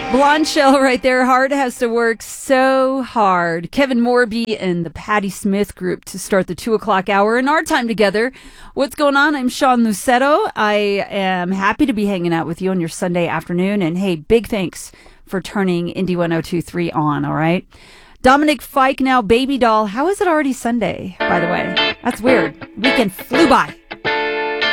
Blonde Shell right there. Hard has to work so hard. Kevin Morby and the Patti Smith Group to start the 2 o'clock hour in our time together. What's going on? I'm Sean Lucetto. I am happy to be hanging out with you on your Sunday afternoon. And hey, big thanks for turning Indie 102.3 on, all right? Dominic Fike now, Baby Doll. How is it already Sunday, by the way? That's weird. Weekend flew by.